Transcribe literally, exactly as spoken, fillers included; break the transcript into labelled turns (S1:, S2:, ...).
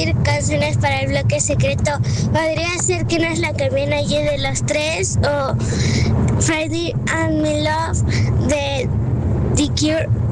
S1: pedir canciones para el bloque secreto. Podría ser que no es la que viene allí de los tres o Friday and Me Love de The Cure